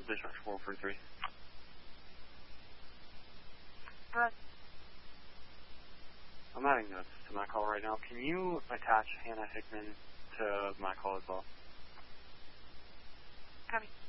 Dispatch 443. Go ahead. I'm adding notes to my call right now. Can you attach Hannah Hickman to my call as well? Copy.